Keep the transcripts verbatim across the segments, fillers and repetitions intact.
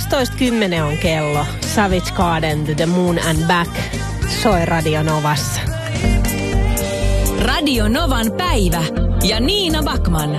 kaksitoista kymmenen on kello. Savage Garden to the Moon and Back soi Radio Novassa. Radio Novan päivä ja Niina Backman.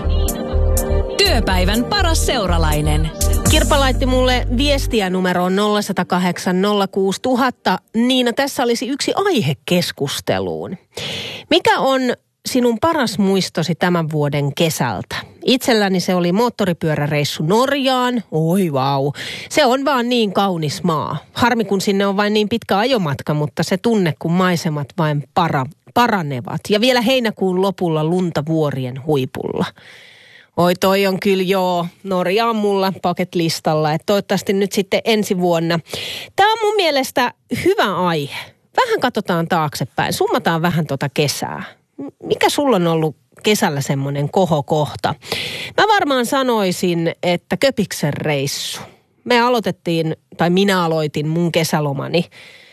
Työpäivän paras seuralainen. Kirpa laitti mulle viestiä numeroon nolla yksi nolla kahdeksan nolla kuusi nolla nolla nolla. Niina, tässä olisi yksi aihe keskusteluun. Mikä on sinun paras muistosi tämän vuoden kesältä? Itselläni se oli moottoripyöräreissu Norjaan. Oi vau. Wow. Se on vaan niin kaunis maa. Harmi kun sinne on vain niin pitkä ajomatka, mutta se tunne kun maisemat vain para, paranevat. Ja vielä heinäkuun lopulla lunta vuorien huipulla. Oi toi on kyllä joo, Norja on mulla bucket-listalla, että toivottavasti nyt sitten ensi vuonna. Tämä on mun mielestä hyvä aihe. Vähän katsotaan taaksepäin, summataan vähän tota kesää. Mikä sulla on ollut kesällä semmoinen kohokohta? Mä varmaan sanoisin, että Köpiksen reissu. Me aloitettiin, tai minä aloitin mun kesälomani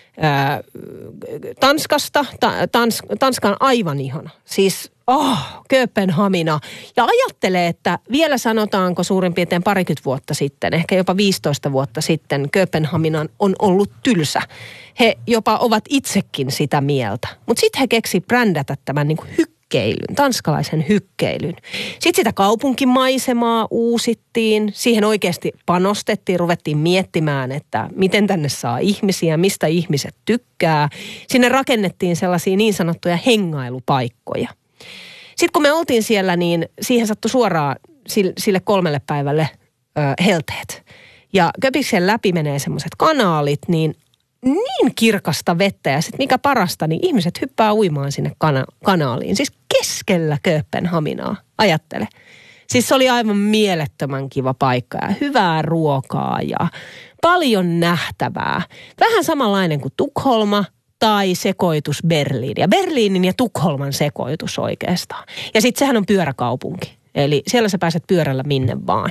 ää, Tanskasta. Ta, Tans, Tanska on aivan ihana. Siis oh, Kööpenhamina. Ja ajattelee, että vielä sanotaanko suurin piirtein parikymmentä vuotta sitten, ehkä jopa viisitoista vuotta sitten, Kööpenhaminan on ollut tylsä. He jopa ovat itsekin sitä mieltä. Mutta sitten he keksi brändätä tämän niin kuin hykkeilyn, tanskalaisen hykkeilyn. Sitten sitä kaupunkimaisemaa uusittiin, siihen oikeasti panostettiin, ruvettiin miettimään, että miten tänne saa ihmisiä, mistä ihmiset tykkää. Sinne rakennettiin sellaisia niin sanottuja hengailupaikkoja. Sitten kun me oltiin siellä, niin siihen sattui suoraan sille kolmelle päivälle ö, helteet. Ja Köpiksen läpi menee semmoiset kanaalit, niin niin kirkasta vettä ja sitten mikä parasta, niin ihmiset hyppää uimaan sinne kana- kanaaliin. Siis keskellä Kööpenhaminaa, ajattele. Siis se oli aivan mielettömän kiva paikka ja hyvää ruokaa ja paljon nähtävää. Vähän samanlainen kuin Tukholma tai sekoitus Berliin. Ja Berliinin ja Tukholman sekoitus oikeastaan. Ja sitten sehän on pyöräkaupunki. Eli siellä sä pääset pyörällä minne vaan.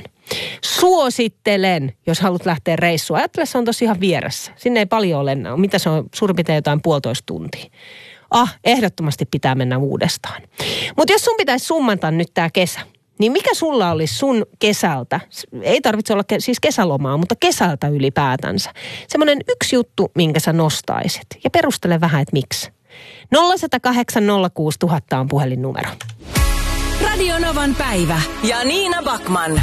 Suosittelen, jos haluat lähteä reissuun. Ajattele, se on tosi ihan vieressä. Sinne ei paljon ole enää. Mitä se on? Suurin piirtein jotain puolitoista tuntia. Ah, ehdottomasti pitää mennä uudestaan. Mutta jos sun pitäisi summata nyt tää kesä, niin mikä sulla olisi sun kesältä? Ei tarvitse olla ke- siis kesälomaa, mutta kesältä ylipäätänsä. Semmoinen yksi juttu, minkä sä nostaisit. Ja perustele vähän, että miksi. nolla yksi nolla kahdeksan nolla kuusi nolla nolla nolla on puhelinnumero. Radio Novan päivä ja Niina Backman.